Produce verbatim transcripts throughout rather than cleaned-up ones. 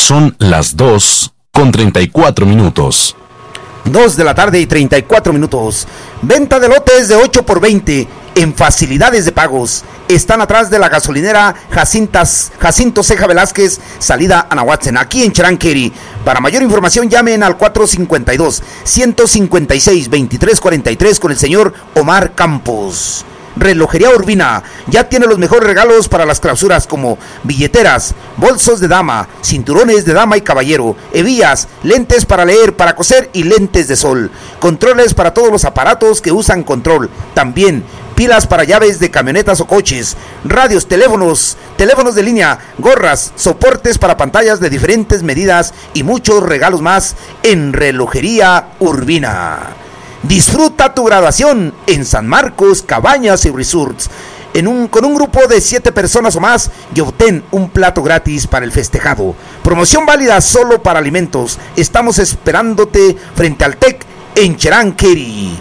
Son las dos con treinta y cuatro minutos. dos de la tarde y treinta y cuatro minutos. Venta de lotes de ocho por veinte en facilidades de pagos. Están atrás de la gasolinera Jacintas, Jacinto Ceja Velázquez, salida a Nahuatzen, aquí en Cheranqueri. Para mayor información llamen al cuatro cinco dos, uno cinco seis, dos tres cuatro tres con el señor Omar Campos. Relojería Urbina ya tiene los mejores regalos para las clausuras, como billeteras, bolsos de dama, cinturones de dama y caballero, hebillas, lentes para leer, para coser y lentes de sol, controles para todos los aparatos que usan control, también pilas para llaves de camionetas o coches, radios, teléfonos, teléfonos de línea, gorras, soportes para pantallas de diferentes medidas y muchos regalos más en Relojería Urbina. Disfruta tu graduación en San Marcos, Cabañas y Resorts en un, con un grupo de siete personas o más y obtén un plato gratis para el festejado. Promoción válida solo para alimentos. Estamos esperándote frente al TEC en Cheranqueri.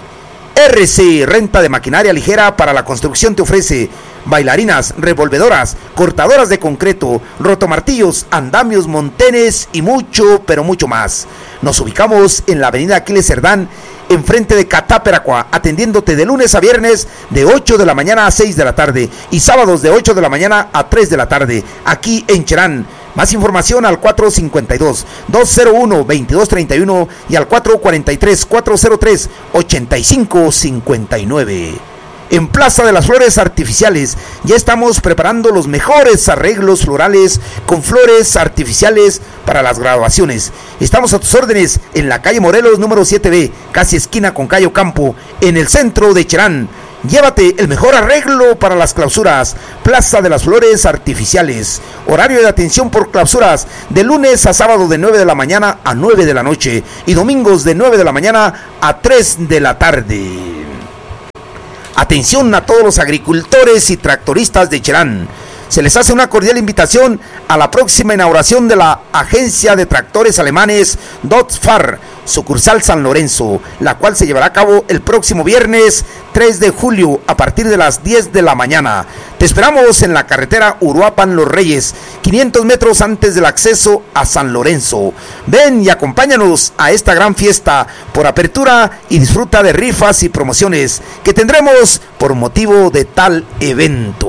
R C, renta de maquinaria ligera para la construcción, te ofrece bailarinas, revolvedoras, cortadoras de concreto, rotomartillos, andamios, montenes y mucho, pero mucho más. Nos ubicamos en la avenida Aquiles Cerdán, enfrente de Cataperacua, atendiéndote de lunes a viernes de ocho de la mañana a seis de la tarde y sábados de ocho de la mañana a tres de la tarde, aquí en Cherán. Más información al cuatro cinco dos, dos cero uno, dos dos tres uno y al cuatro cuatro tres, cuatro cero tres, ocho cinco cinco nueve. En Plaza de las Flores Artificiales ya estamos preparando los mejores arreglos florales con flores artificiales para las graduaciones. Estamos a tus órdenes en la calle Morelos número siete B, casi esquina con Cayo Campo, en el centro de Cherán. Llévate el mejor arreglo para las clausuras. Plaza de las Flores Artificiales. Horario de atención por clausuras de lunes a sábado de nueve de la mañana a nueve de la noche y domingos de nueve de la mañana a tres de la tarde. Atención a todos los agricultores y tractoristas de Cherán. Se les hace una cordial invitación a la próxima inauguración de la agencia de tractores alemanes Dotfar, sucursal San Lorenzo, la cual se llevará a cabo el próximo viernes tres de julio a partir de las diez de la mañana. Te esperamos en la carretera Uruapan Los Reyes, quinientos metros antes del acceso a San Lorenzo. Ven y acompáñanos a esta gran fiesta por apertura y disfruta de rifas y promociones que tendremos por motivo de tal evento.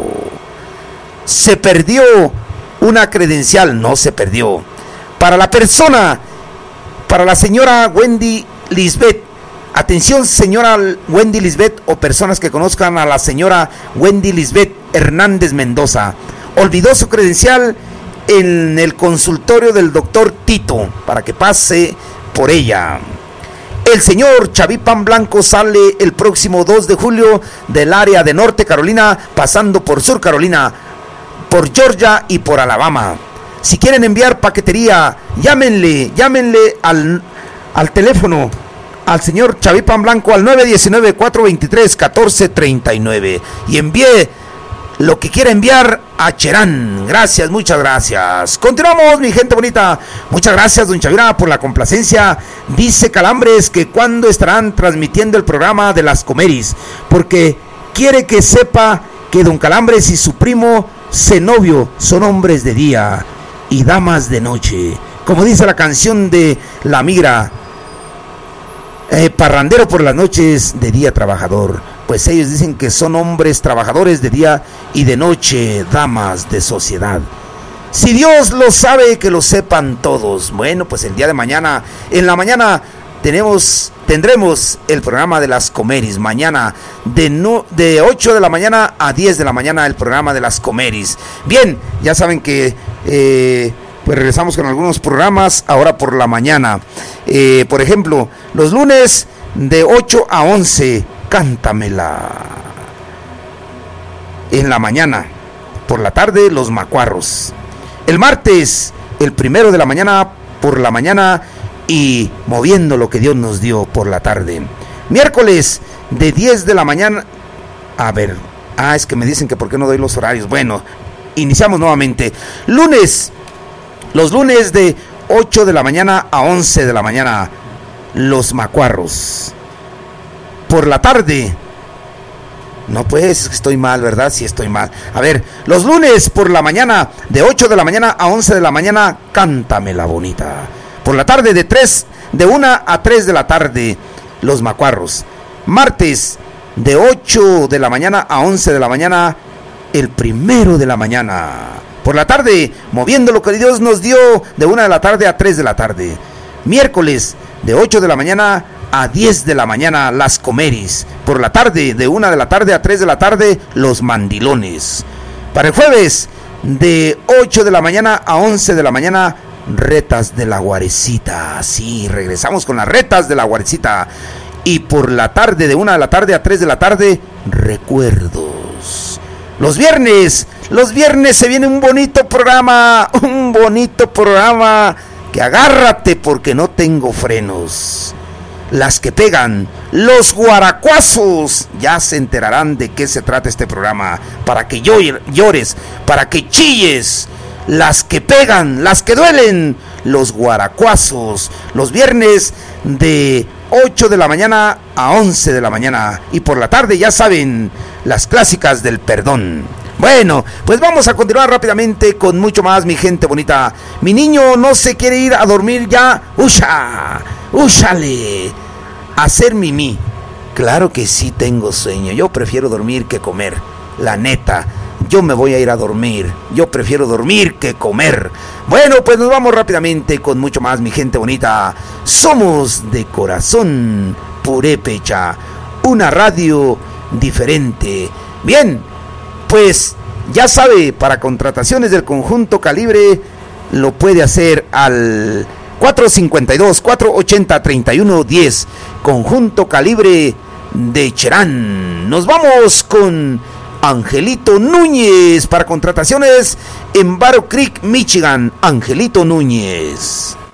Se perdió una credencial, no se perdió. Para la persona, para la señora Wendy Lisbeth, atención señora Wendy Lisbeth o personas que conozcan a la señora Wendy Lisbeth Hernández Mendoza, olvidó su credencial en el consultorio del doctor Tito para que pase por ella. El señor Xavi Pan Blanco sale el próximo dos de julio del área de Norte Carolina, pasando por Sur Carolina, por Georgia y por Alabama. Si quieren enviar paquetería, llámenle, llámenle al, al teléfono al señor Xavi Pan Blanco al nueve uno nueve, cuatro dos tres, uno cuatro tres nueve y envíe lo que quiera enviar a Cherán. Gracias, muchas gracias. Continuamos, mi gente bonita. Muchas gracias, don Chavira, por la complacencia. Dice Calambres que cuando estarán transmitiendo el programa de las Comeris, porque quiere que sepa que don Calambres y su primo Zenobio son hombres de día y damas de noche, como dice la canción de La Migra, eh, parrandero por las noches, de día trabajador. Pues ellos dicen que son hombres trabajadores de día y de noche damas de sociedad. Si Dios lo sabe, que lo sepan todos. Bueno, pues el día de mañana, en la mañana tenemos tendremos el programa de las Comeris. Mañana de, no, de ocho de la mañana a diez de la mañana el programa de las Comeris. Bien, ya saben que eh, pues regresamos con algunos programas ahora por la mañana. Eh, por ejemplo, los lunes de ocho a once, Cántamela. En la mañana, por la tarde, Los Macuarros. El martes, el primero de la mañana, por la mañana, y Moviendo lo que Dios nos dio, por la tarde. Miércoles de diez de la mañana. A ver, ah, es que me dicen que por qué no doy los horarios. Bueno, iniciamos nuevamente. Lunes, los lunes de ocho de la mañana a once de la mañana, Los Macuarros. Por la tarde, No, pues, estoy mal, ¿verdad? Sí, estoy mal. A ver, los lunes por la mañana, de ocho de la mañana a once de la mañana, Cántamela Bonita. Por la tarde, de tres, de una a tres de la tarde, Los Macuarros. Martes, de ocho de la mañana a once de la mañana, El Primero de la Mañana. Por la tarde, Moviendo lo que Dios nos dio, de una de la tarde a tres de la tarde. Miércoles, de ocho de la mañana a diez de la mañana, Las Comeris. Por la tarde, de una de la tarde a tres de la tarde, Los Mandilones. Para el jueves, de ocho de la mañana a once de la mañana, Retas de la Guarecita. Sí, regresamos con las Retas de la Guarecita. Y por la tarde, de una de la tarde a tres de la tarde, Recuerdos. Los viernes, los viernes se viene un bonito programa, un bonito programa, que agárrate porque no tengo frenos. Las que pegan, los guaracuazos. Ya se enterarán de qué se trata este programa, para que llores, para que chilles. Las que pegan, las que duelen, los guaracuazos. Los viernes de ocho de la mañana a once de la mañana. Y por la tarde, ya saben, las clásicas del perdón. Bueno, pues vamos a continuar rápidamente con mucho más, mi gente bonita. Mi niño no se quiere ir a dormir ya. ¡Usha! ¡Úchale! Hacer mimí. Claro que sí tengo sueño. Yo prefiero dormir que comer. La neta, yo me voy a ir a dormir. Yo prefiero dormir que comer. Bueno, pues nos vamos rápidamente con mucho más, mi gente bonita. Somos de corazón purépecha, una radio diferente. Bien, pues ya sabe, para contrataciones del conjunto Calibre, lo puede hacer al cuatro cinco dos, cuatro ocho cero, tres uno uno cero. Conjunto Calibre de Cherán. Nos vamos con Angelito Núñez para contrataciones en Battle Creek, Michigan. Angelito Núñez.